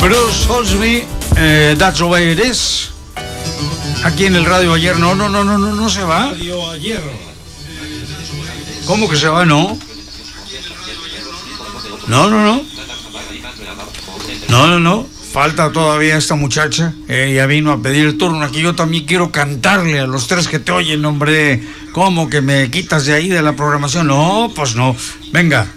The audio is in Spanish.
Bruce Osby, That's the Way It Is. Aquí en el Radio Ayer. No se va. Radio Ayer. ¿Cómo que se va? No. No. Falta todavía esta muchacha. Ella vino a pedir el turno. Aquí yo también quiero cantarle a los tres que te oyen, hombre. ¿Cómo que me quitas de ahí de la programación? No, pues no. Venga.